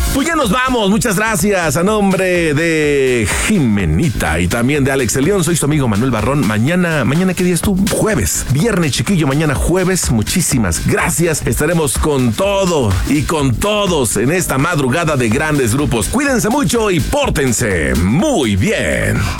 Pues ya nos vamos, muchas gracias. A nombre de Jimenita y también de Alex de León, soy su amigo Manuel Barrón. Mañana, ¿qué día es tú? Jueves, viernes chiquillo, mañana jueves. Muchísimas gracias. Estaremos con todo y con todos en esta madrugada de grandes grupos. Cuídense mucho y pórtense muy bien.